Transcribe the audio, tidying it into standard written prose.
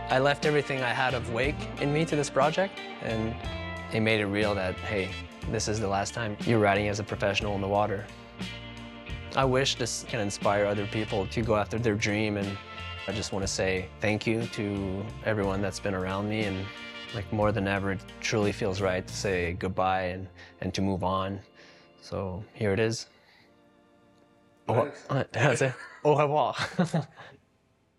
I left everything I had of Wake in me to this project, and it made it real that, hey, this is the last time you're riding as a professional in the water. I wish this can inspire other people to go after their dream, and I just want to say thank you to everyone that's been around me, and like more than ever, it truly feels right to say goodbye and to move on. So here it is. Thanks. Au revoir.